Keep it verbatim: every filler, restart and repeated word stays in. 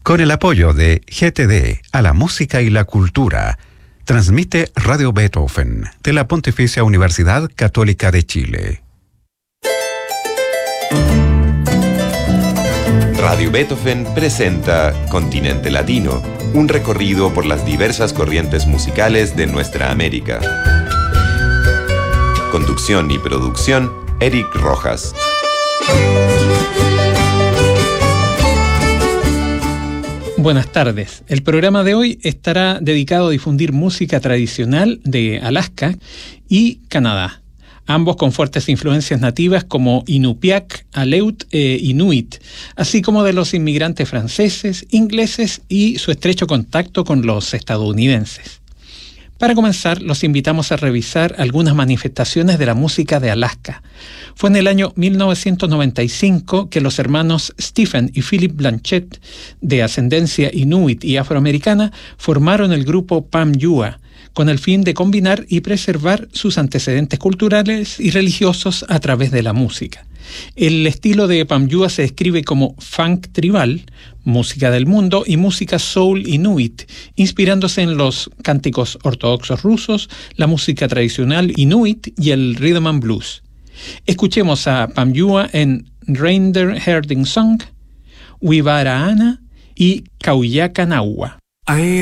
Con el apoyo de G T D a la música y la cultura, transmite Radio Beethoven de la Pontificia Universidad Católica de Chile. Radio Beethoven presenta Continente Latino, un recorrido por las diversas corrientes musicales de nuestra América. Conducción y producción, Eric Rojas. Buenas tardes. El programa de hoy estará dedicado a difundir música tradicional de Alaska y Canadá, ambos con fuertes influencias nativas como Inupiaq, Aleut e Inuit, así como de los inmigrantes franceses, ingleses y su estrecho contacto con los estadounidenses. Para comenzar, los invitamos a revisar algunas manifestaciones de la música de Alaska. Fue en el año mil novecientos noventa y cinco que los hermanos Stephen y Philip Blanchett, de ascendencia inuit y afroamericana, formaron el grupo Pam-Yua, con el fin de combinar y preservar sus antecedentes culturales y religiosos a través de la música. El estilo de Pam-Yua se describe como funk tribal, música del mundo y música soul inuit, inspirándose en los cánticos ortodoxos rusos, la música tradicional inuit y el rhythm and blues. Escuchemos a Pam-Yua en Reindeer Herding Song, Wivaraana y Kauyakanauwa.